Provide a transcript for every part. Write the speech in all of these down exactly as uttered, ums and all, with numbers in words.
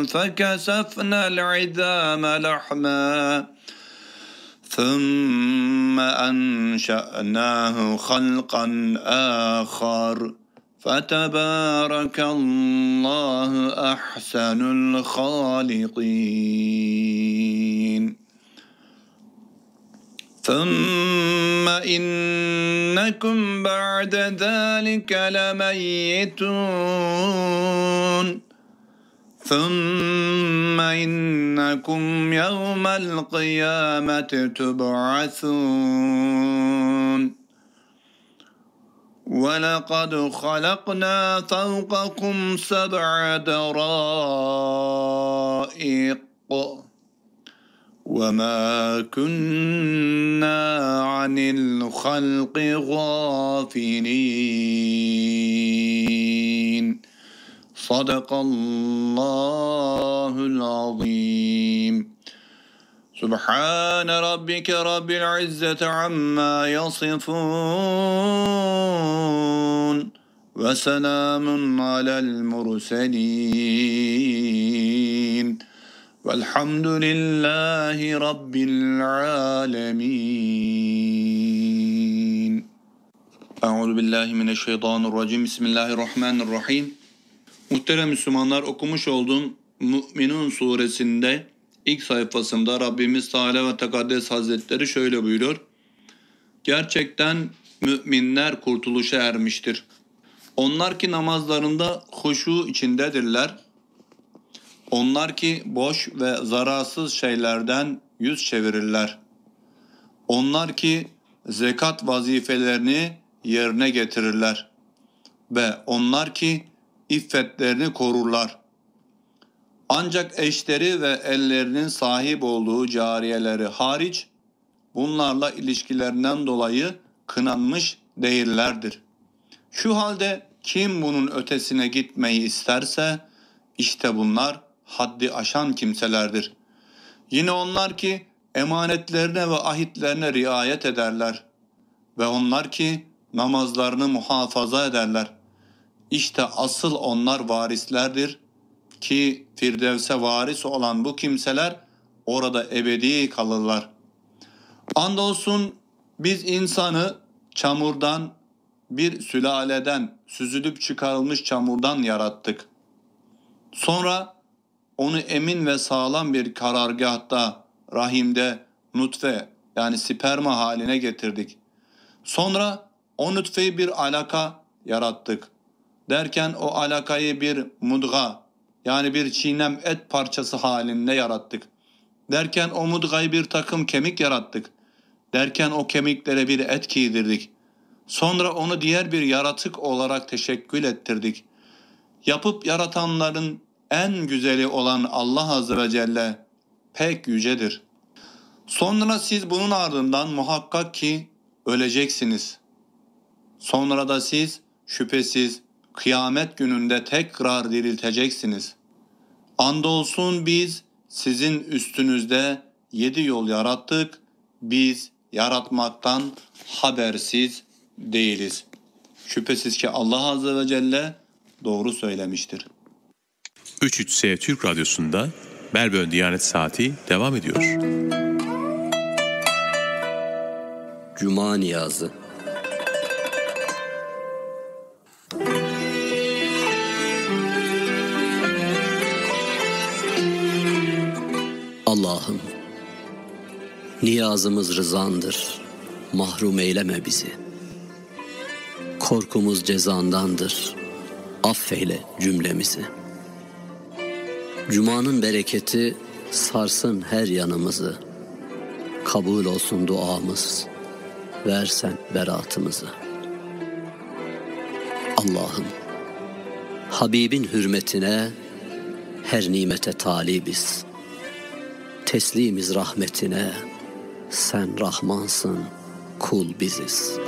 فكسفنا العظام لحما ثم أنشأناه خلقا آخر فتبارك الله أحسن الخالقين ثم إنكم بعد ذلك لميتون ثم إنكم يوم القيامة تبعثون وَلَقَدْ خَلَقْنَا فَوْقَكُمْ سَبْعَ طَرَائِقَ وَمَا كُنَّا عَنِ الْخَلْقِ غَافِلِينَ صدق الله العظيم سبحان ربك رب العزة عما يصفون وسلام على المرسلين والحمد لله رب العالمين أعوذ بالله من الشيطان الرجيم بسم الله الرحمن الرحيم. Muhterem Müslümanlar, okumuş olduğum Mü'minun suresinde ilk sayfasında Rabbimiz Teala ve Tekaddes Hazretleri şöyle buyuruyor. Gerçekten müminler kurtuluşa ermiştir. Onlar ki namazlarında huşu içindedirler. Onlar ki boş ve zararsız şeylerden yüz çevirirler. Onlar ki zekat vazifelerini yerine getirirler. Ve onlar ki iffetlerini korurlar. Ancak eşleri ve ellerinin sahip olduğu cariyeleri hariç bunlarla ilişkilerinden dolayı kınanmış değillerdir. Şu halde kim bunun ötesine gitmeyi isterse işte bunlar haddi aşan kimselerdir. Yine onlar ki emanetlerine ve ahitlerine riayet ederler ve onlar ki namazlarını muhafaza ederler. İşte asıl onlar varislerdir ki Firdevs'e varis olan bu kimseler orada ebedi kalırlar. Andolsun biz insanı çamurdan, bir sülaleden, süzülüp çıkarılmış çamurdan yarattık. Sonra onu emin ve sağlam bir karargâhta, rahimde nutfe yani sperma haline getirdik. Sonra o nutfeyi bir alaka yarattık. Derken o alakayı bir mudga yani bir çiğnem et parçası halinde yarattık. Derken o mudgayı bir takım kemik yarattık. Derken o kemiklere bir et giydirdik. Sonra onu diğer bir yaratık olarak teşekkül ettirdik. Yapıp yaratanların en güzeli olan Allah Azze ve Celle pek yücedir. Sonra siz bunun ardından muhakkak ki öleceksiniz. Sonra da siz şüphesiz kıyamet gününde tekrar dirilteceksiniz. Andolsun biz sizin üstünüzde yedi yol yarattık. Biz yaratmaktan habersiz değiliz. Şüphesiz ki Allah Azze ve Celle doğru söylemiştir. üç üç S Türk Radyosu'nda Melbourne Diyanet Saati devam ediyor. Cuma Niyazı. Allah'ım, niyazımız rızandır, mahrum eyleme bizi. Korkumuz cezandandır, affeyle cümlemizi. Cuma'nın bereketi sarsın her yanımızı. Kabul olsun duamız, versen beratımızı. Allah'ım, Habibin hürmetine her nimete talibiz. Teslimiz rahmetine, sen Rahmansın, kul biziz.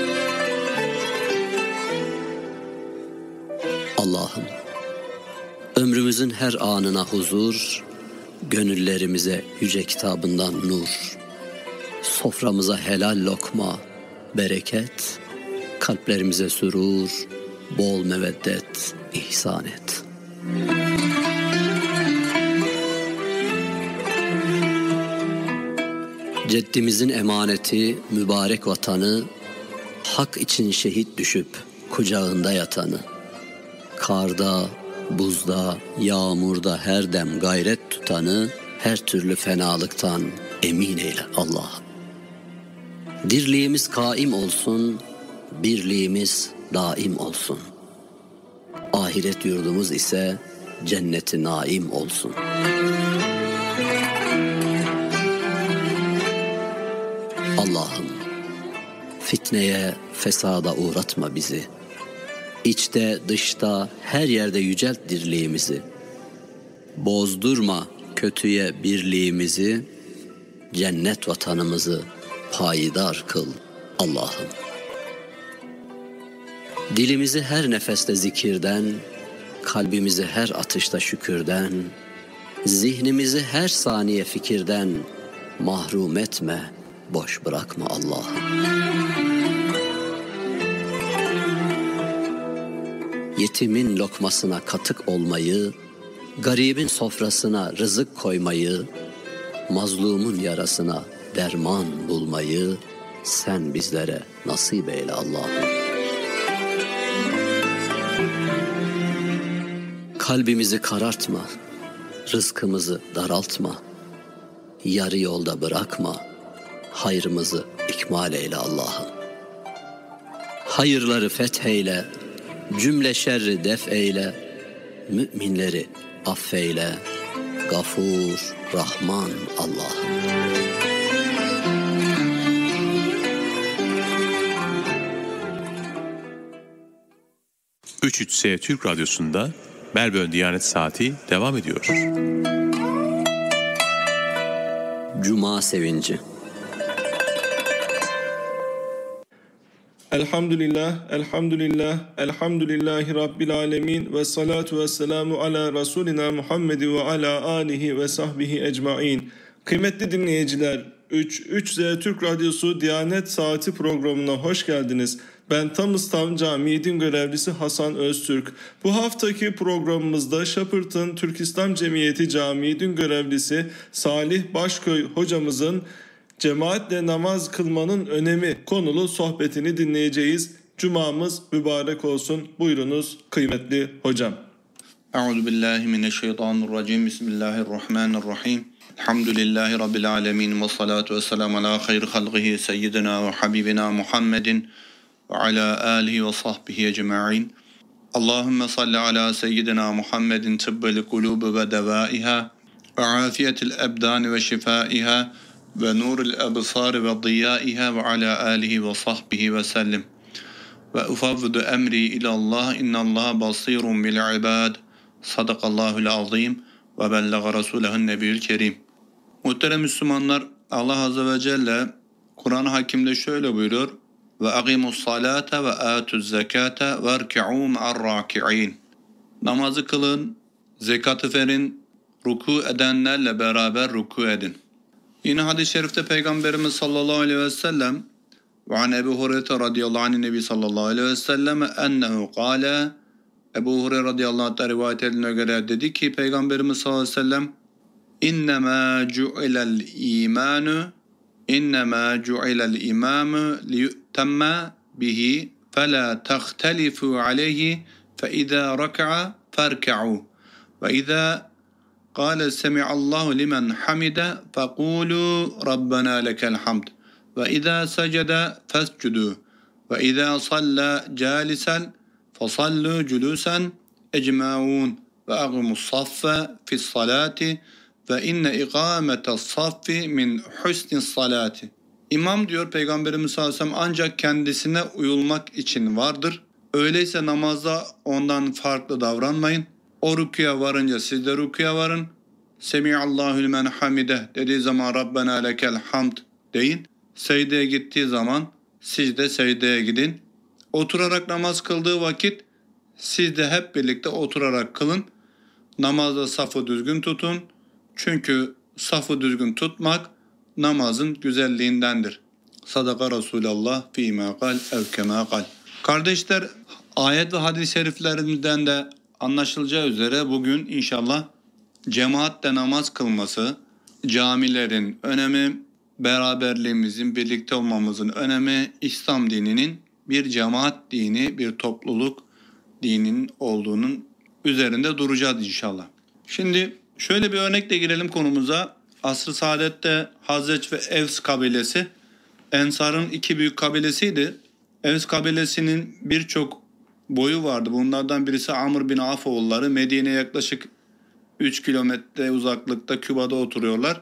Allah'ım, ömrümüzün her anına huzur, gönüllerimize yüce kitabından nur, soframıza helal lokma, bereket, kalplerimize sürur, bol meveddet ihsan et. Ceddimizin emaneti mübarek vatanı, hak için şehit düşüp kucağında yatanı, karda, buzda, yağmurda her dem gayret tutanı, her türlü fenalıktan emin eyle Allah'ım. Dirliğimiz kaim olsun, birliğimiz daim olsun. Ahiret yurdumuz ise cennet-i naim olsun. Allah'ım, fitneye, fesada uğratma bizi. İçte, dışta, her yerde yücelt dirliğimizi. Bozdurma kötüye birliğimizi, cennet vatanımızı payidar kıl Allah'ım. Dilimizi her nefeste zikirden, kalbimizi her atışta şükürden, zihnimizi her saniye fikirden mahrum etme, boş bırakma Allah'ım. Yetimin lokmasına katık olmayı, garibin sofrasına rızık koymayı, mazlumun yarasına derman bulmayı sen bizlere nasip eyle Allah'ım. Kalbimizi karartma, rızkımızı daraltma, yarı yolda bırakma, hayrımızı ikmal eyle Allah'ım. Hayırları fetheyle, cümle şerri def eyle, müminleri affeyle, Gafur, Rahman Allah'ım. üç üç S Türk Radyosu'nda Melbourne Diyanet Saati devam ediyor. Cuma sevinci. Elhamdülillah, elhamdülillah, elhamdülillahi Rabbil alemin ve salatu ve selamu ala Resulina Muhammedi ve ala alihi ve sahbihi ecmain. Kıymetli dinleyiciler, üç Z Türk Radyosu Diyanet Saati programına hoş geldiniz. Ben Tamıstam Camii Din Görevlisi Hasan Öztürk. Bu haftaki programımızda Şapırtın Türk İslam Cemiyeti Camii Din Görevlisi Salih Başköy hocamızın cemaatle namaz kılmanın önemi konulu sohbetini dinleyeceğiz. Cumamız mübarek olsun. Buyurunuz kıymetli hocam. Euzubillahimineşşeytanirracim. Bismillahirrahmanirrahim. Elhamdülillahi Rabbil alemin ve salatu ve selamu ala hayri halqihi seyyidina ve habibina Muhammedin ve ala alihi ve sahbihi ecma'in. Allahümme salli ala seyyidina Muhammedin tıbbeli kulubu ve devaiha ve afiyetil ebdani ve şifaiha ve nurul absar ve diyaiha ve ala alihi ve sahbihi ve sellim. Ve ufavvidu emri ilallah innallaha basirun bil ibad. Sadakallahul azim ve bellaga rasulehun nebiyyül kerim. Muhterem Müslümanlar, Allah Azze ve Celle Kur'an-ı Hakim'de şöyle buyuruyor: ve aqimus salate ve atuz zekate ve erki'u ma'ar raki'in. Namazı kılın, zekatı verin, ruku edenlerle beraber ruku edin. Yine hadis-i şerifte Peygamberimiz sallallahu aleyhi ve sellem ve an Ebu Hureyre radıyallahu anh nebi sallallahu aleyhi ve sellem ennehu kâle, Ebu Hureyre radıyallahu anh'ta rivayet ediline göre dedi ki Peygamberimiz sallallahu aleyhi ve sellem innemâ cu'ilel imanu innemâ cu'ilel imamu liyu'temme bihi felâ tehtelifû aleyhi fe izâ raka'a ferka'û ve izâ قال سمع الله لمن حمد فقولوا ربنا لك الحمد وإذا سجد فاسجدوا وإذا صلى جالسا فصلوا جلوسا أجمعون وأقيموا الصف في الصلاة فإن إقامة الصف من حسن الصلاة. İmam diyor Peygamberimiz sallallahu aleyhi ve sellem ancak kendisine uyulmak için vardır. Öyleyse namazda ondan farklı davranmayın. O rüküye varınca siz de rüküye varın. Semi'allahu limen hamide dediği zaman Rabbena lekel hamd deyin. Secdeye gittiği zaman siz de secdeye gidin. Oturarak namaz kıldığı vakit siz de hep birlikte oturarak kılın. Namazda safı düzgün tutun. Çünkü safı düzgün tutmak namazın güzelliğindendir. Sadaka Resulallah fîmâ kal ev kemâ kal. Kardeşler, ayet ve hadis-i şeriflerinden de anlaşılacağı üzere bugün inşallah cemaatle namaz kılması, camilerin önemi, beraberliğimizin, birlikte olmamızın önemi, İslam dininin bir cemaat dini, bir topluluk dininin olduğunun üzerinde duracağız inşallah. Şimdi şöyle bir örnekle girelim konumuza. Asr-ı Saadet'te Hazreç ve Evs kabilesi Ensar'ın iki büyük kabilesiydi. Evs kabilesinin birçok boyu vardı. Bunlardan birisi Amr bin Af oğulları. Medine'ye yaklaşık üç kilometre uzaklıkta Küba'da oturuyorlar.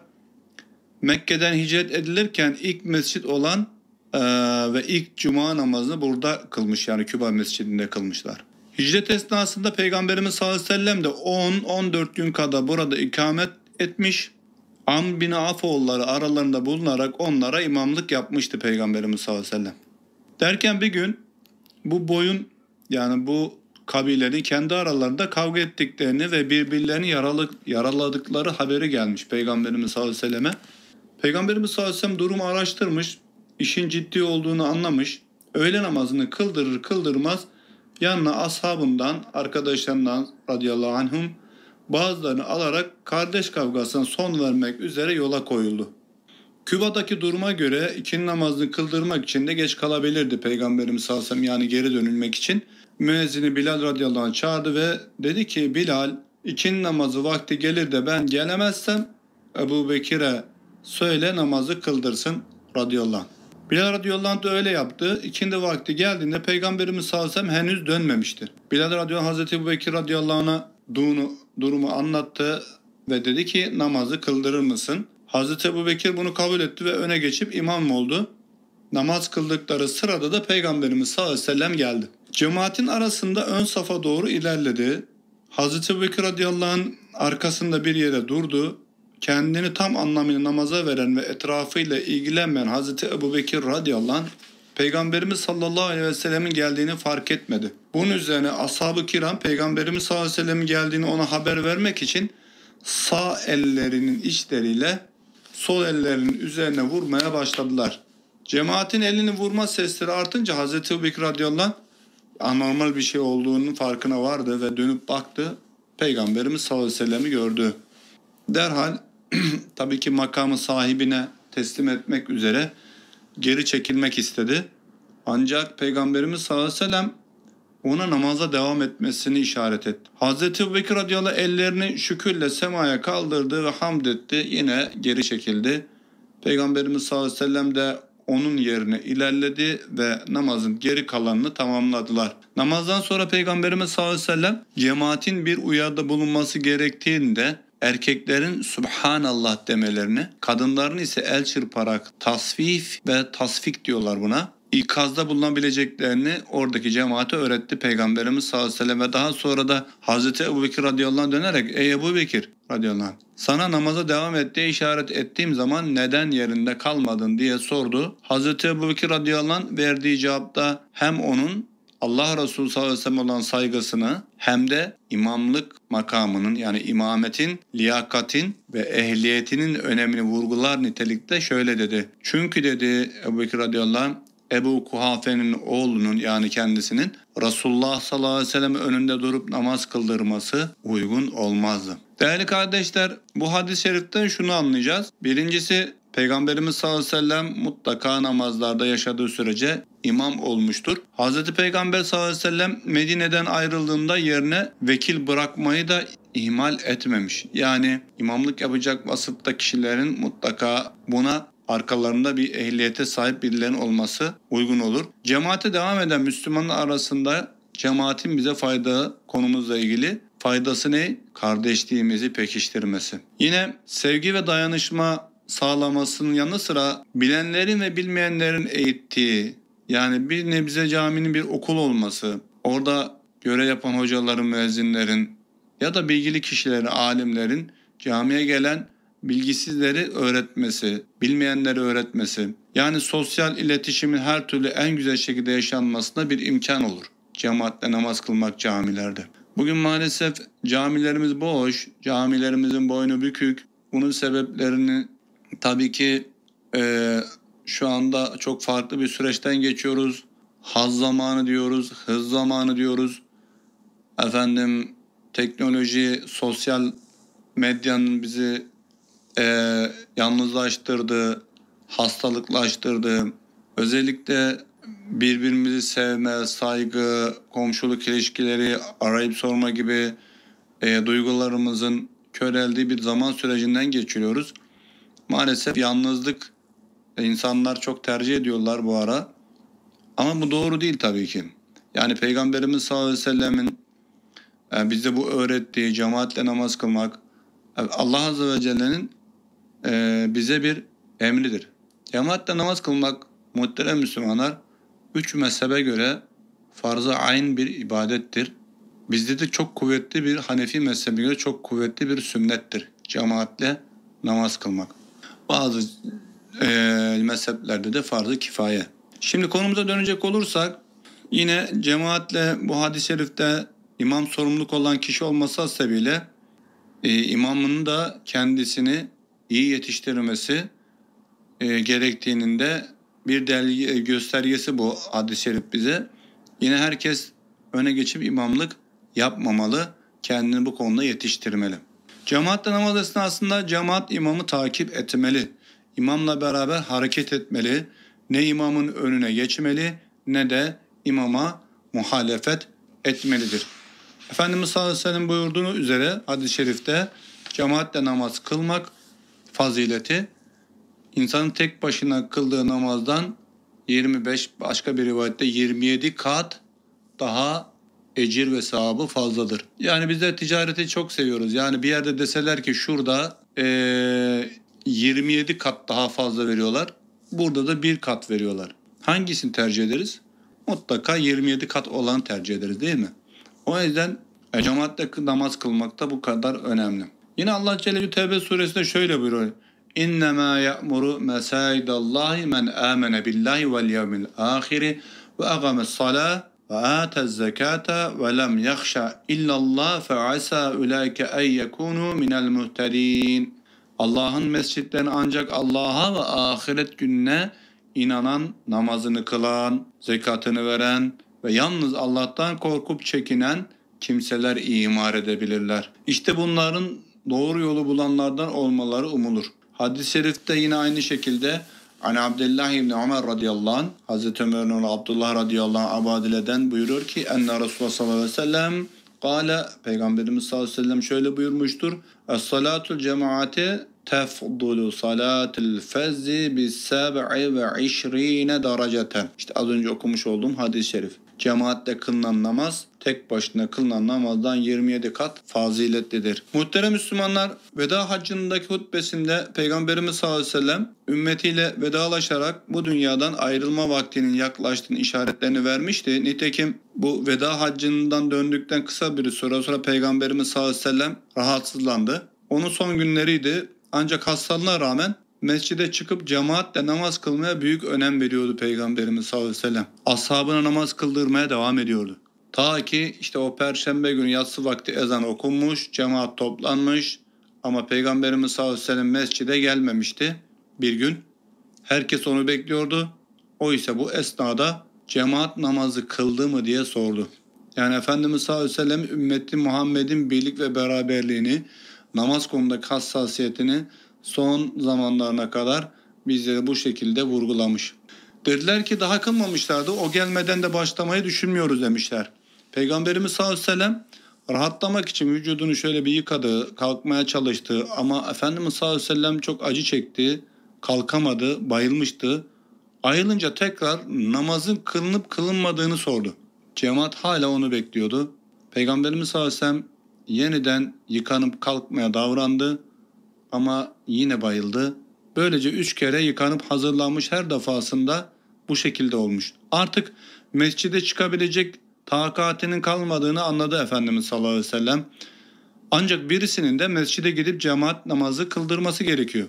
Mekke'den hicret edilirken ilk mescit olan e, ve ilk cuma namazını burada kılmış. Yani Küba mescidinde kılmışlar. Hicret esnasında Peygamberimiz sallallahu aleyhi ve sellem de on on dört gün kadar burada ikamet etmiş. Amr bin Af oğulları aralarında bulunarak onlara imamlık yapmıştı Peygamberimiz sallallahu aleyhi ve sellem. Derken bir gün bu boyun yani bu kabilenin kendi aralarında kavga ettiklerini ve birbirlerini yaralı, yaraladıkları haberi gelmiş Peygamberimiz sallallahu aleyhi ve selleme. Peygamberimiz sallallahu aleyhi ve sellem durumu araştırmış, işin ciddi olduğunu anlamış. Öğle namazını kıldırır kıldırmaz yanına ashabından, arkadaşlarından radıyallahu anhum bazılarını alarak kardeş kavgasına son vermek üzere yola koyuldu. Küba'daki duruma göre ikindi namazını kıldırmak için de geç kalabilirdi Peygamberimiz sallallahu aleyhi ve sellem, yani geri dönülmek için. Müezzini Bilal radıyallahu anh çağırdı ve dedi ki Bilal, ikindi namazı vakti gelir de ben gelemezsem Ebu Bekir'e söyle namazı kıldırsın radıyallahu anh. Bilal radıyallahu anh da öyle yaptı. İkindi vakti geldiğinde Peygamberimiz sallallahu aleyhi ve sellem henüz dönmemişti. Bilal radıyallahu anh Hazreti Ebu Bekir radıyallahu anh'a durumu, durumu anlattı ve dedi ki namazı kıldırır mısın? Hazreti Ebu Bekir bunu kabul etti ve öne geçip imam oldu. Namaz kıldıkları sırada da Peygamberimiz sallallahu aleyhi ve sellem geldi. Cemaatin arasında ön safa doğru ilerledi. Hazreti Ebu Bekir radıyallahu anh arkasında bir yere durdu. Kendini tam anlamıyla namaza veren ve etrafıyla ilgilenmeyen Hazreti Ebu Bekir radıyallahu anh Peygamberimiz sallallahu aleyhi ve sellemin geldiğini fark etmedi. Bunun üzerine ashab-ı kiram Peygamberimiz sallallahu aleyhi ve sellemin geldiğini ona haber vermek için sağ ellerinin içleriyle sol ellerinin üzerine vurmaya başladılar. Cemaatin elini vurma sesleri artınca Hazreti Ebu Bekir radıyallahu anh anormal bir şey olduğunun farkına vardı ve dönüp baktı. Peygamberimiz sallallahu aleyhi ve sellem'i gördü. Derhal tabii ki makamı sahibine teslim etmek üzere geri çekilmek istedi. Ancak Peygamberimiz sallallahu aleyhi ve sellem ona namaza devam etmesini işaret etti. Hazreti Ebu Bekir radıyallahu anh ellerini şükürle semaya kaldırdı ve hamd etti. Yine geri çekildi. Peygamberimiz sallallahu aleyhi ve sellem de onun yerine ilerledi ve namazın geri kalanını tamamladılar. Namazdan sonra Peygamberimiz sallallahu aleyhi ve sellem cemaatin bir uyarıda bulunması gerektiğinde erkeklerin Subhanallah demelerini, kadınların ise el çırparak tasfif ve tasfik diyorlar buna, ikazda bulunabileceklerini oradaki cemaate öğretti Peygamberimiz sallallahu aleyhi ve sellem. Ve daha sonra da Hazreti Ebu Bekir radıyallahu anh dönerek ey Ebu Bekir radıyallahu anh sana namaza devam et diye işaret ettiğim zaman neden yerinde kalmadın diye sordu. Hazreti Ebu Bekir radıyallahu anh verdiği cevapta hem onun Allah Resulü sallallahu aleyhi ve sellem olan saygısını hem de imamlık makamının yani imametin, liyakatin ve ehliyetinin önemini vurgular nitelikte şöyle dedi. Çünkü dedi Ebu Bekir radıyallahu anh Ebu Kuhafe'nin oğlunun yani kendisinin Resulullah sallallahu aleyhi ve sellem önünde durup namaz kıldırması uygun olmazdı. Değerli kardeşler, bu hadis-i şeriften şunu anlayacağız. Birincisi Peygamberimiz sallallahu aleyhi ve sellem mutlaka namazlarda yaşadığı sürece imam olmuştur. Hazreti Peygamber sallallahu aleyhi ve sellem Medine'den ayrıldığında yerine vekil bırakmayı da ihmal etmemiş. Yani imamlık yapacak vasıfta kişilerin mutlaka buna arkalarında bir ehliyete sahip birilerinin olması uygun olur. Cemaate devam eden Müslümanlar arasında cemaatin bize fayda konumuzla ilgili faydası ne? Kardeşliğimizi pekiştirmesi. Yine sevgi ve dayanışma sağlamasının yanı sıra bilenlerin ve bilmeyenlerin eğittiği yani bir nebze caminin bir okul olması, orada görev yapan hocaların, müezzinlerin ya da bilgili kişilerin, alimlerin camiye gelen bilgisizleri öğretmesi, bilmeyenleri öğretmesi, yani sosyal iletişimin her türlü en güzel şekilde yaşanmasına bir imkan olur. Cemaatle namaz kılmak camilerde. Bugün maalesef camilerimiz boş, camilerimizin boynu bükük. Bunun sebeplerini tabii ki e, şu anda çok farklı bir süreçten geçiyoruz. Haz zamanı diyoruz, hız zamanı diyoruz. Efendim teknoloji, sosyal medyanın bizi e, yalnızlaştırdığı, hastalıklaştırdı. Özellikle birbirimizi sevme, saygı, komşuluk ilişkileri, arayıp sorma gibi e, duygularımızın köreldiği bir zaman sürecinden geçiriyoruz. Maalesef yalnızlık e, insanlar çok tercih ediyorlar bu ara. Ama bu doğru değil tabii ki. Yani Peygamberimiz sallallahu aleyhi ve sellemin e, bize bu öğrettiği cemaatle namaz kılmak, e, Allah azze ve celle'nin e, bize bir emridir. Cemaatle namaz kılmak muhterem Müslümanlar üç mezhebe göre farz-ı ayn bir ibadettir. Bizde de çok kuvvetli bir Hanefi mezhebine göre çok kuvvetli bir sünnettir. Cemaatle namaz kılmak. Bazı e, mezheplerde de farz-ı kifaye. Şimdi konumuza dönecek olursak yine cemaatle bu hadis-i şerifte imam sorumluluk olan kişi olması hasebiyle e, imamın da kendisini iyi yetiştirmesi e, gerektiğinin de bir delil göstergesi bu hadis-i şerif bize. Yine herkes öne geçip imamlık yapmamalı, kendini bu konuda yetiştirmeli. Cemaatle namaz esnasında cemaat imamı takip etmeli. İmamla beraber hareket etmeli. Ne imamın önüne geçmeli ne de imama muhalefet etmelidir. Efendimiz sallallahu aleyhi ve sellem buyurduğu üzere hadis-i şerifte cemaatle namaz kılmak fazileti insanın tek başına kıldığı namazdan yirmi beş, başka bir rivayette yirmi yedi kat daha ecir ve sevabı fazladır. Yani biz de ticareti çok seviyoruz. Yani bir yerde deseler ki şurada ee, yirmi yedi kat daha fazla veriyorlar. Burada da bir kat veriyorlar. Hangisini tercih ederiz? Mutlaka yirmi yedi kat olan tercih ederiz değil mi? O yüzden e, cemaatle namaz kılmak da bu kadar önemli. Yine Allah Celle Celaluhu Tevbe suresinde şöyle buyuruyor. İnnemâ ya'muru mesâidallâhi men âmene billahi vel yevmil âhiri ve agames salâh ve âtez zekâte ve lem yakhşa illallah fe asâ ulaike en yekûnû minel muhtedîn. Allah'ın mescitlerini ancak Allah'a ve ahiret gününe inanan, namazını kılan, zekatını veren ve yalnız Allah'tan korkup çekinen kimseler imar edebilirler. İşte bunların doğru yolu bulanlardan olmaları umulur. Hadis-i şerifte yine aynı şekilde Ani Abdullah İbni Ömer radıyallahu anh, Hazreti Ömer'in oğlu Abdullah radıyallahu anh Abadile'den buyuruyor ki enne Resulullah sallallahu aleyhi ve sellem Kale, Peygamberimiz sallallahu aleyhi ve sellem şöyle buyurmuştur. Es-salatul cemaati tefdulu salatil fezzi bis seb'i ve işrine dereceten. İşte az önce okumuş olduğum hadis-i şerif. Cemaatle kılınan namaz tek başına kılınan namazdan yirmi yedi kat faziletlidir. Muhterem Müslümanlar, veda haccındaki hutbesinde Peygamberimiz sallallahu aleyhi ve sellem ümmetiyle vedalaşarak bu dünyadan ayrılma vaktinin yaklaştığını işaretlerini vermişti. Nitekim bu veda haccından döndükten kısa bir süre sonra Peygamberimiz sallallahu aleyhi ve sellem rahatsızlandı. Onun son günleriydi. Ancak hastalığına rağmen mescide çıkıp cemaatle namaz kılmaya büyük önem veriyordu Peygamberimiz sallallahu aleyhi ve sellem. Ashabına namaz kıldırmaya devam ediyordu. Ta ki işte o perşembe günü yatsı vakti ezan okunmuş, cemaat toplanmış ama Peygamberimiz sallallahu aleyhi ve sellem mescide gelmemişti bir gün. Herkes onu bekliyordu. O ise bu esnada cemaat namazı kıldı mı diye sordu. Yani Efendimiz sallallahu aleyhi ve sellem ümmeti Muhammed'in birlik ve beraberliğini, namaz konudaki hassasiyetini son zamanlarına kadar bizlere bu şekilde vurgulamış. Dediler ki daha kılmamışlardı. O gelmeden de başlamayı düşünmüyoruz demişler. Peygamberimiz sallallahu aleyhi ve sellem rahatlamak için vücudunu şöyle bir yıkadı, kalkmaya çalıştı ama Efendimiz sallallahu aleyhi ve sellem çok acı çekti, kalkamadı, bayılmıştı. Ayılınca tekrar namazın kılınıp kılınmadığını sordu. Cemaat hala onu bekliyordu. Peygamberimiz sallallahu aleyhi ve sellem yeniden yıkanıp kalkmaya davrandı ama yine bayıldı. Böylece üç kere yıkanıp hazırlanmış, her defasında bu şekilde olmuş. Artık mescide çıkabilecek takatinin kalmadığını anladı Efendimiz sallallahu aleyhi ve sellem. Ancak birisinin de mescide gidip cemaat namazı kıldırması gerekiyor.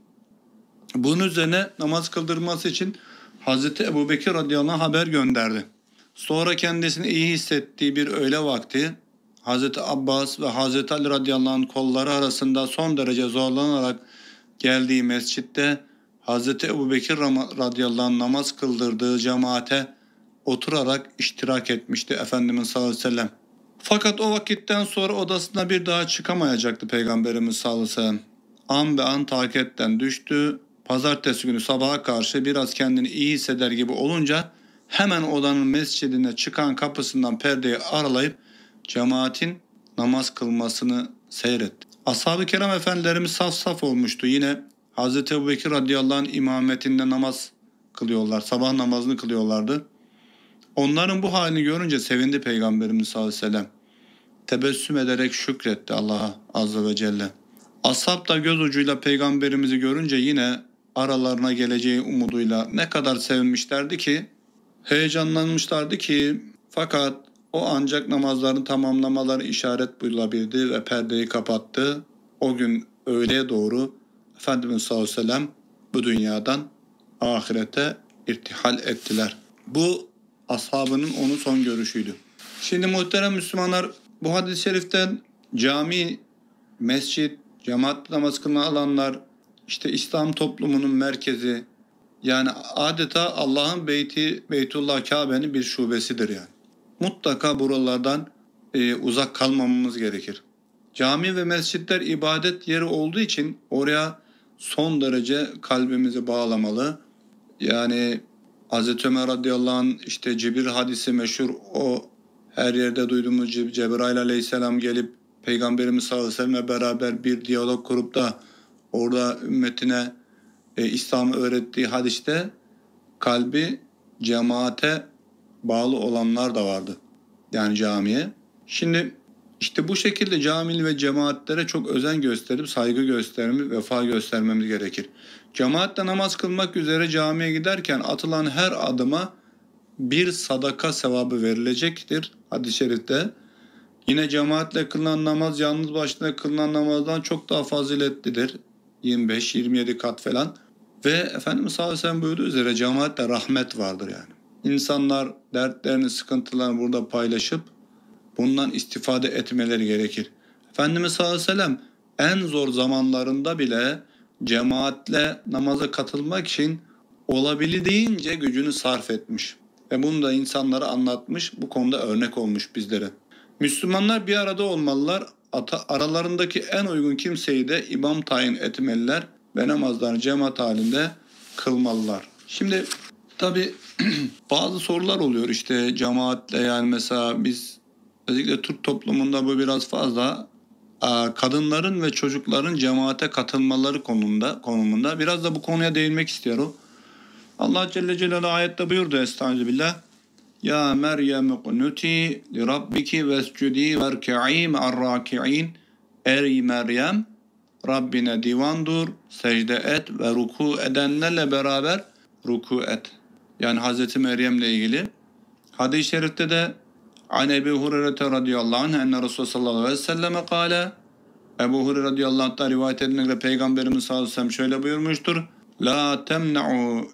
Bunun üzerine namaz kıldırması için Hazreti Ebubekir radıyallahu anh haber gönderdi. Sonra kendisini iyi hissettiği bir öğle vakti Hazreti Abbas ve Hazreti Ali radıyallahu anh kolları arasında son derece zorlanarak geldiği mescitte Hazreti Ebubekir radıyallahu anh namaz kıldırdığı cemaate oturarak iştirak etmişti Efendimiz sallallahu aleyhi ve sellem. Fakat o vakitten sonra odasına bir daha çıkamayacaktı Peygamberimiz sallallahu aleyhi ve sellem. An be an takiyetten düştü pazartesi günü sabaha karşı biraz kendini iyi hisseder gibi olunca hemen odanın mescidine çıkan kapısından perdeyi aralayıp cemaatin namaz kılmasını seyretti. Ashab-ı kiram efendilerimiz saf saf olmuştu. Yine Hazreti Ebubekir radıyallahu anh imametinde namaz kılıyorlar. Sabah namazını kılıyorlardı. Onların bu halini görünce sevindi Peygamberimiz sallallahu aleyhi ve sellem. Tebessüm ederek şükretti Allah'a azze ve celle. Ashab da göz ucuyla Peygamberimizi görünce yine aralarına geleceği umuduyla ne kadar sevinmişlerdi ki, heyecanlanmışlardı ki, fakat o ancak namazlarını tamamlamaları işaret buyulabildi ve perdeyi kapattı. O gün öğleye doğru Efendimiz sallallahu aleyhi ve sellem bu dünyadan ahirete irtihal ettiler. Bu ashabının onun son görüşüydü. Şimdi muhterem Müslümanlar, bu hadis-i şeriften cami, mescit, cemaat namaz kılınan alanlar, işte İslam toplumunun merkezi, yani adeta Allah'ın beyti, Beytullah Kabe'nin bir şubesidir yani. Mutlaka buralardan e, uzak kalmamamız gerekir. Cami ve mescitler ibadet yeri olduğu için oraya son derece kalbimizi bağlamalı. Yani Hazreti Ömer radıyallahu anh, işte Cibril hadisi meşhur, o her yerde duyduğumuz Cebrail aleyhisselam gelip Peygamberimiz sallallahu aleyhi ve sellem'le beraber bir diyalog kurup da orada ümmetine e, İslam'ı öğrettiği hadiste kalbi cemaate bağlı olanlar da vardı. Yani camiye. Şimdi işte bu şekilde cami ve cemaatlere çok özen gösterip saygı göstermemiz, vefa göstermemiz gerekir. Cemaatle namaz kılmak üzere camiye giderken atılan her adıma bir sadaka sevabı verilecektir hadis-i şerifte. Yine cemaatle kılınan namaz yalnız başına kılınan namazdan çok daha faziletlidir. yirmi beş yirmi yedi kat falan. Ve Efendimiz sallallahu aleyhi ve sellem buyurduğu üzere cemaatle rahmet vardır yani. İnsanlar dertlerini, sıkıntılarını burada paylaşıp bundan istifade etmeleri gerekir. Efendimiz sallallahu aleyhi ve sellem en zor zamanlarında bile cemaatle namaza katılmak için olabildiğince gücünü sarf etmiş. Ve bunu da insanlara anlatmış, bu konuda örnek olmuş bizlere. Müslümanlar bir arada olmalılar, aralarındaki en uygun kimseyi de imam tayin etmeliler ve namazlarını cemaat halinde kılmalılar. Şimdi tabii bazı sorular oluyor işte cemaatle, yani mesela biz özellikle Türk toplumunda bu biraz fazla, kadınların ve çocukların cemaate katılmaları konumunda, konumunda biraz da bu konuya değinmek istiyorum. Allah Celle Celaluhu ayette buyurdu Estağfirullah. Ya Meryem kunuti li rabbiki vescudi verki'i ma'ar-raki'in. Ey Meryem, Rabbine divan dur, secde et ve ruku edenlerle beraber ruku et. Yani Hazreti Meryem'le ilgili. Hadis-i şerifte de An Ebu Hureyre radıyallahu anh enne Resulullah sallallahu aleyhi ve selleme kâle. Ebu Hureyre radıyallahu anh'tan rivayet edilen Peygamberimiz sallallahu aleyhi ve sellem şöyle buyurmuştur. La temna'u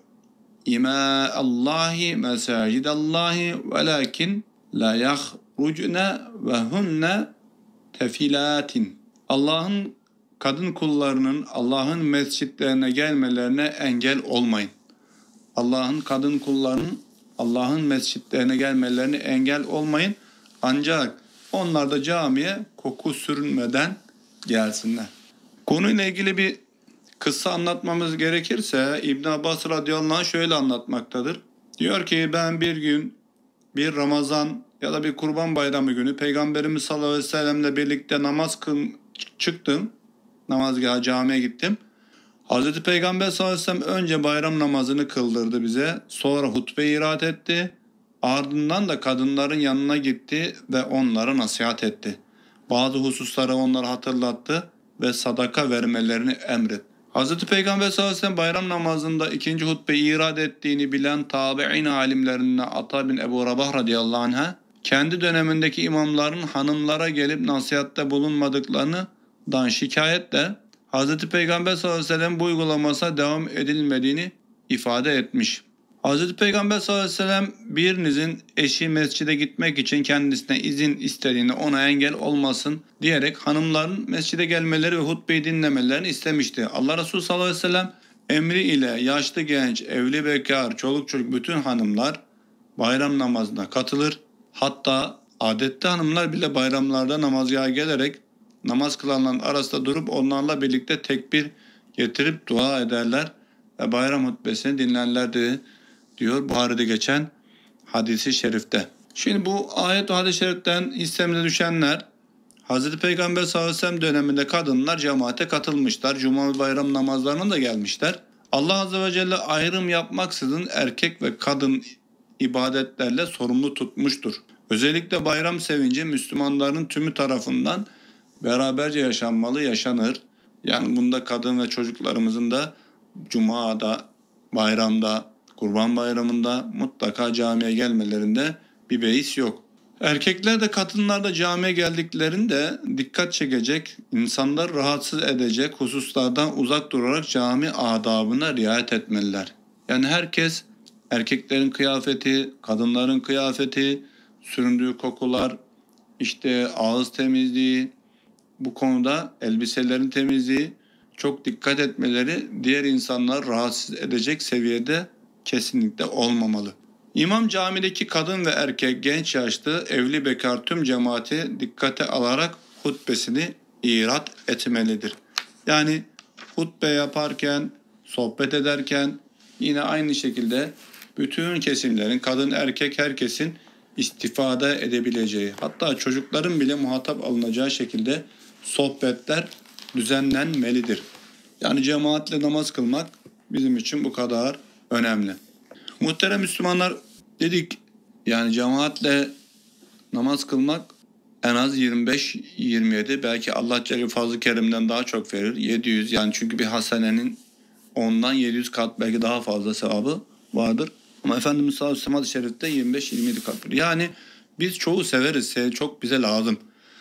İmâ Allahi mesacidallahi velakin la yahrucne ve hunne tefilatin. Allah'ın kadın kullarının Allah'ın mescitlerine gelmelerine engel olmayın. Allah'ın kadın kullarının Allah'ın mescitlerine gelmelerine engel olmayın. Ancak onlar da camiye koku sürünmeden gelsinler. Konuyla ilgili bir kıssa anlatmamız gerekirse İbn Abbas radıyallahu anh şöyle anlatmaktadır. Diyor ki ben bir gün bir Ramazan ya da bir Kurban Bayramı günü Peygamberimiz sallallahu aleyhi ve sellemle birlikte namaz kıl çıktım. Namazgaha, camiye gittim. Hazreti Peygamber sallallahu aleyhi ve sellem önce bayram namazını kıldırdı bize. Sonra hutbe irad etti. Ardından da kadınların yanına gitti ve onlara nasihat etti. Bazı hususları onlara hatırlattı ve sadaka vermelerini emretti. Hazreti Peygamber sallallahu aleyhi ve sellem bayram namazında ikinci hutbeyi irad ettiğini bilen tabi'in alimlerinden Ata bin Ebu Rabah radıyallahu anh'a kendi dönemindeki imamların hanımlara gelip nasihatte bulunmadıklarından şikayetle Hazreti Peygamber sallallahu aleyhi ve sellem bu uygulamasına devam edilmediğini ifade etmiş. Hazreti Peygamber sallallahu aleyhi ve sellem birinizin eşi mescide gitmek için kendisine izin istediğini ona engel olmasın diyerek hanımların mescide gelmeleri ve hutbeyi dinlemelerini istemişti. Allah Resulü sallallahu aleyhi ve sellem emri ile yaşlı genç, evli bekar, çoluk çocuk bütün hanımlar bayram namazına katılır. Hatta adette hanımlar bile bayramlarda namazgaha gelerek namaz kılanların arasında durup onlarla birlikte tekbir getirip dua ederler ve bayram hutbesini dinlerlerdi diyor Buhari'de geçen hadisi şerifte. Şimdi bu ayet ve hadis-i şeriften hissemize düşenler, Hazreti Peygamber sallallahu aleyhi ve sellem döneminde kadınlar cemaate katılmışlar. Cuma ve bayram namazlarına da gelmişler. Allah azze ve celle ayrım yapmaksızın erkek ve kadın ibadetlerle sorumlu tutmuştur. Özellikle bayram sevinci Müslümanların tümü tarafından beraberce yaşanmalı, yaşanır. Yani bunda kadın ve çocuklarımızın da Cuma'da, bayramda, Kurban Bayramı'nda mutlaka camiye gelmelerinde bir beis yok. Erkekler de kadınlar da camiye geldiklerinde dikkat çekecek, insanlar rahatsız edecek hususlardan uzak durarak cami adabına riayet etmeliler. Yani herkes erkeklerin kıyafeti, kadınların kıyafeti, süründüğü kokular, işte ağız temizliği, bu konuda elbiselerin temizliği çok dikkat etmeleri diğer insanları rahatsız edecek seviyede kesinlikle olmamalı. İmam camideki kadın ve erkek, genç yaşlı, evli bekar tüm cemaati dikkate alarak hutbesini irat etmelidir. Yani hutbe yaparken, sohbet ederken yine aynı şekilde bütün kesimlerin, kadın erkek herkesin istifade edebileceği, hatta çocukların bile muhatap alınacağı şekilde sohbetler düzenlenmelidir. Yani cemaatle namaz kılmak bizim için bu kadar önemli. Muhterem Müslümanlar, dedik yani cemaatle namaz kılmak en az yirmi beş yirmi yedi, belki Allah Celle Fazl-ı Kerim'den daha çok verir. yedi yüz, yani çünkü bir hasenenin ondan yedi yüz kat belki daha fazla sevabı vardır. Ama Efendimiz sallallahu aleyhi ve sellem hadis-i şerifte yirmi beş yirmi yedi kat. Yani biz çoğu severiz, çok bize lazım.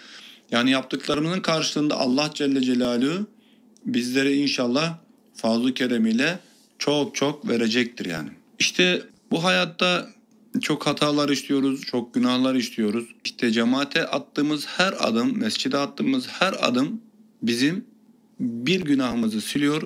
Yani yaptıklarımızın karşılığında Allah Celle Celaluhu bizlere inşallah fazl-ı keremiyle çok çok verecektir yani. İşte bu hayatta çok hatalar işliyoruz, çok günahlar işliyoruz. İşte cemaate attığımız her adım, mescide attığımız her adım bizim bir günahımızı siliyor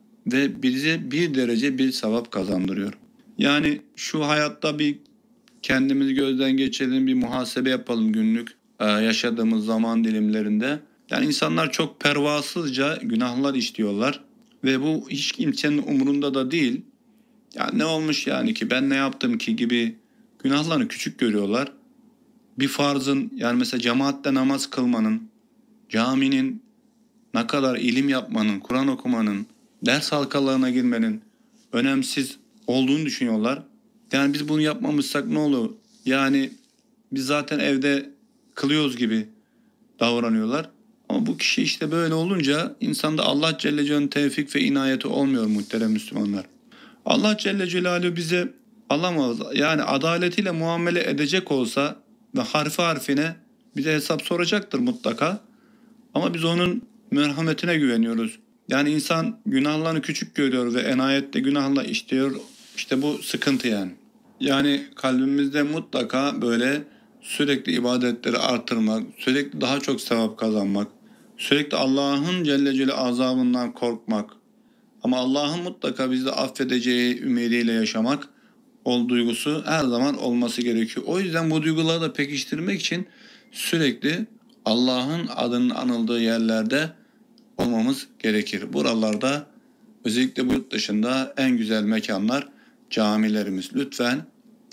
ve bize bir derece bir sevap kazandırıyor. Yani şu hayatta bir kendimizi gözden geçirelim, bir muhasebe yapalım günlük yaşadığımız zaman dilimlerinde. Yani insanlar çok pervasızca günahlar işliyorlar ve bu hiç kimsenin umurunda da değil. Ya ne olmuş yani ki, ben ne yaptım ki gibi günahlarını küçük görüyorlar. Bir farzın, yani mesela cemaatle namaz kılmanın, caminin, ne kadar ilim yapmanın, Kur'an okumanın, ders halkalarına girmenin önemsiz olduğunu düşünüyorlar. Yani biz bunu yapmamışsak ne olur? Yani biz zaten evde kılıyoruz gibi davranıyorlar. Ama bu kişi işte böyle olunca insanda Allah Celle Celaluhu'nun tevfik ve inayeti olmuyor muhterem Müslümanlar. Allah Celle Celaluhu bize alamaz, yani adaletiyle muamele edecek olsa ve harfi harfine bize hesap soracaktır mutlaka. Ama biz onun merhametine güveniyoruz. Yani insan günahlarını küçük görüyor ve enayette günahla işliyor. İşte bu sıkıntı yani. Yani kalbimizde mutlaka böyle sürekli ibadetleri artırmak, sürekli daha çok sevap kazanmak, sürekli Allah'ın Celle Celaluhu azabından korkmak, ama Allah'ın mutlaka bizi affedeceği ümidiyle yaşamak, o duygusu her zaman olması gerekiyor. O yüzden bu duyguları da pekiştirmek için sürekli Allah'ın adının anıldığı yerlerde olmamız gerekir. Buralarda, özellikle bu yurt dışında en güzel mekanlar camilerimiz. Lütfen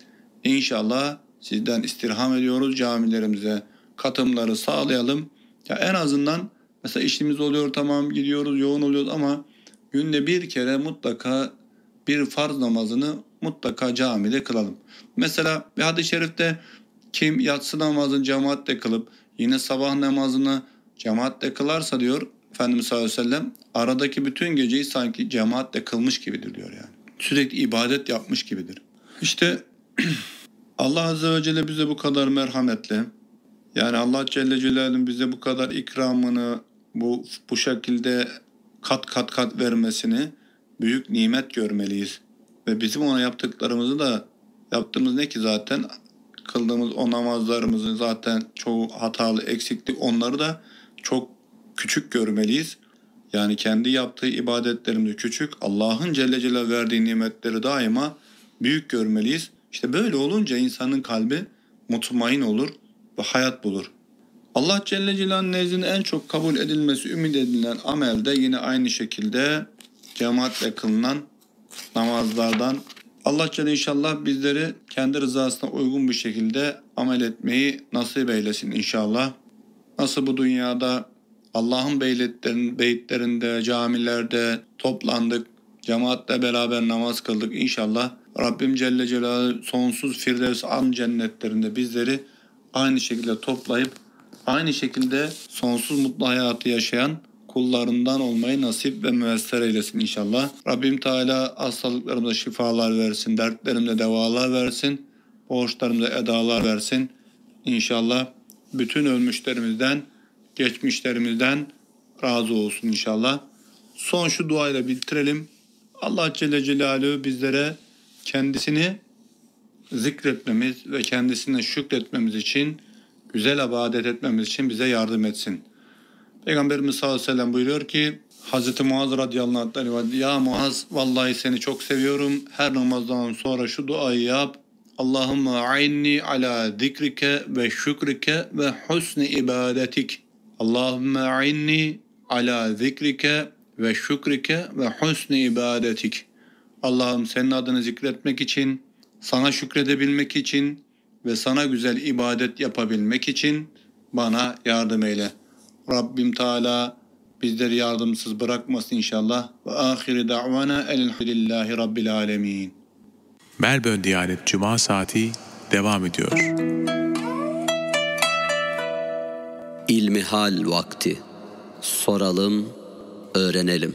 inşallah sizden istirham ediyoruz, camilerimize katılımları sağlayalım. Ya en azından mesela işimiz oluyor, tamam gidiyoruz, yoğun oluyoruz, ama günde bir kere mutlaka bir farz namazını mutlaka camide kılalım. Mesela bir hadis-i şerifte kim yatsı namazını cemaatle kılıp yine sabah namazını cemaatle kılarsa diyor Efendimiz sallallahu aleyhi ve sellem, aradaki bütün geceyi sanki cemaatle kılmış gibidir diyor yani. Sürekli ibadet yapmış gibidir. İşte Allah Azze ve Celle bize bu kadar merhametli. Yani Allah Celle Celaluhu'nun bize bu kadar ikramını, bu bu şekilde kat kat kat vermesini büyük nimet görmeliyiz. Ve bizim ona yaptıklarımızı da, yaptığımız ne ki zaten, kıldığımız o namazlarımızın zaten çoğu hatalı, eksikli, onları da çok küçük görmeliyiz. Yani kendi yaptığı ibadetlerimizi küçük, Allah'ın Celle Celaluhu verdiği nimetleri daima büyük görmeliyiz. İşte böyle olunca insanın kalbi mutmain olur ve hayat bulur. Allah Celle Celaluhu'nun nezdinde en çok kabul edilmesi ümit edilen amel de yine aynı şekilde cemaatle kılınan namazlardan. Allah Celle inşallah bizleri kendi rızasına uygun bir şekilde amel etmeyi nasip eylesin inşallah. Nasıl bu dünyada Allah'ın beytlerinde, camilerde toplandık, cemaatle beraber namaz kıldık inşallah. Rabbim Celle Celaluhu sonsuz Firdevs an cennetlerinde bizleri aynı şekilde toplayıp aynı şekilde sonsuz mutlu hayatı yaşayan kullarından olmayı nasip ve müyesser eylesin inşallah. Rabbim Teala hastalıklarımıza şifalar versin, dertlerimde devalar versin, borçlarımda edalar versin. İnşallah bütün ölmüşlerimizden, geçmişlerimizden razı olsun inşallah. Son şu duayla bitirelim. Allah Celle Celaluhu bizlere kendisini zikretmemiz ve kendisine şükretmemiz için, güzel ibadet etmemiz için bize yardım etsin. Peygamberimiz sallallahu aleyhi ve sellem buyuruyor ki Hazreti Muaz radıyallahu anh, ya Muaz vallahi seni çok seviyorum. Her namazdan sonra şu duayı yap. Allahümme a'inni ala zikrike ve şükrike ve husni ibadetik. Allahümme a'inni ala zikrike ve şükrike ve husni ibadetik. Allah'ım senin adını zikretmek için, sana şükredebilmek için ve sana güzel ibadet yapabilmek için bana yardım eyle. Rabbim Teala bizleri yardımsız bırakmasın inşallah. Ve ahiri da'vana elhamdülillahi rabbil alemin. Melbourne Diyanet Cuma saati devam ediyor. İlmihal vakti. Soralım, öğrenelim.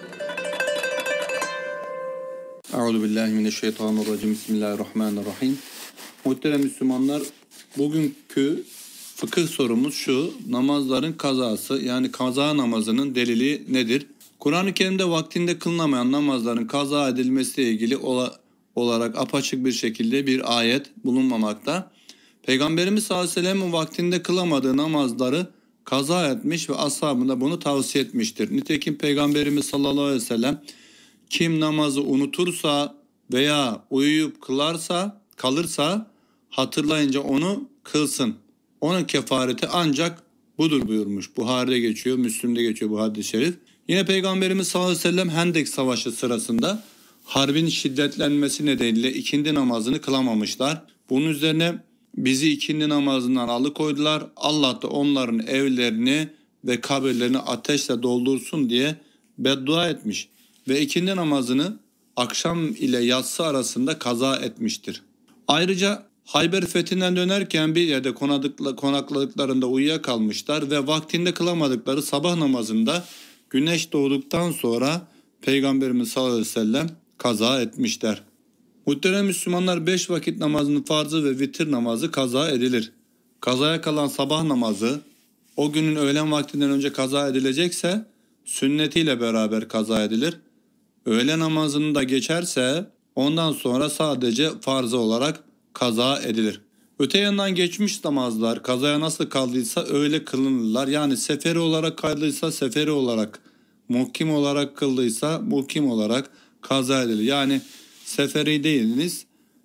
Euzubillahimineşşeytanirracim. Bismillahirrahmanirrahim. Muhterem Müslümanlar, bugünkü fıkıh sorumuz şu: namazların kazası, yani kaza namazının delili nedir? Kur'an-ı Kerim'de vaktinde kılınamayan namazların kaza edilmesiyle ilgili ola, olarak apaçık bir şekilde bir ayet bulunmamakta. Peygamberimiz sallallahu aleyhi ve sellem'in vaktinde kılamadığı namazları kaza etmiş ve ashabına bunu tavsiye etmiştir. Nitekim Peygamberimiz sallallahu aleyhi ve sellem kim namazı unutursa veya uyuyup kılarsa, kalırsa hatırlayınca onu kılsın. Onun kefareti ancak budur buyurmuş. Buhari'de geçiyor, Müslim'de geçiyor bu hadis-i şerif. Yine Peygamberimiz sallallahu aleyhi ve sellem Hendek Savaşı sırasında harbin şiddetlenmesi nedeniyle ikindi namazını kılamamışlar. Bunun üzerine bizi ikindi namazından alıkoydular. Allah da onların evlerini ve kabirlerini ateşle doldursun diye beddua etmiş. Ve ikindi namazını akşam ile yatsı arasında kaza etmiştir. Ayrıca Hayber fethinden dönerken bir yerde konakladıklarında uyuyakalmışlar ve vaktinde kılamadıkları sabah namazında güneş doğduktan sonra Peygamberimiz sallallahu aleyhi ve sellem kaza etmişler. Muhterem Müslümanlar, beş vakit namazının farzı ve vitir namazı kaza edilir. Kazaya kalan sabah namazı o günün öğlen vaktinden önce kaza edilecekse sünnetiyle beraber kaza edilir. Öğle namazını da geçerse ondan sonra sadece farzı olarak kaza edilir. Öte yandan geçmiş namazlar kazaya nasıl kaldıysa öyle kılınırlar. Yani seferi olarak kaldıysa seferi olarak, muhkim olarak kıldıysa muhkim olarak kaza edilir. Yani seferi değiliniz,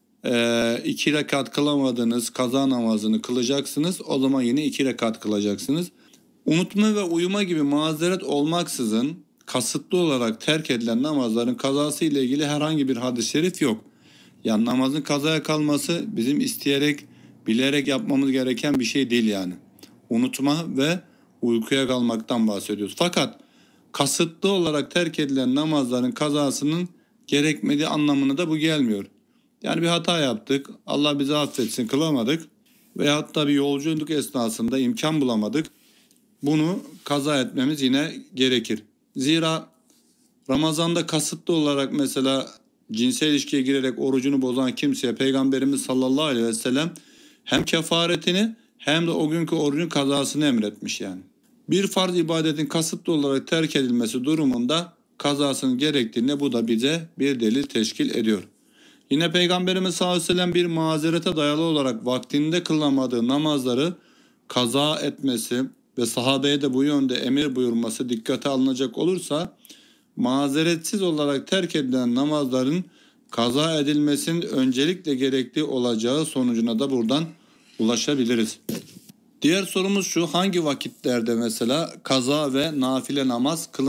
e, iki rekat kılamadınız, kaza namazını kılacaksınız. O zaman yine iki rekat kılacaksınız. Unutma ve uyuma gibi mazeret olmaksızın kasıtlı olarak terk edilen namazların kazası ile ilgili herhangi bir hadis-i şerif yok. Yani namazın kazaya kalması bizim isteyerek, bilerek yapmamız gereken bir şey değil yani. Unutma ve uykuya kalmaktan bahsediyoruz. Fakat kasıtlı olarak terk edilen namazların kazasının gerekmediği anlamına da bu gelmiyor. Yani bir hata yaptık, Allah bizi affetsin, kılamadık veyahut da bir yolculuk esnasında imkan bulamadık. Bunu kaza etmemiz yine gerekir. Zira Ramazan'da kasıtlı olarak mesela cinsel ilişkiye girerek orucunu bozan kimseye Peygamberimiz sallallahu aleyhi ve sellem hem kefaretini hem de o günkü orucun kazasını emretmiş yani. Bir farz ibadetin kasıtlı olarak terk edilmesi durumunda kazasının gerektiğine bu da bize bir delil teşkil ediyor. Yine Peygamberimiz sallallahu aleyhi ve sellem bir mazerete dayalı olarak vaktinde kılınamadığı namazları kaza etmesi ve sahabeye de bu yönde emir buyurması dikkate alınacak olursa mazeretsiz olarak terk edilen namazların kaza edilmesinin öncelikle gerekli olacağı sonucuna da buradan ulaşabiliriz. Diğer sorumuz şu: hangi vakitlerde mesela kaza ve nafile namaz kılınır?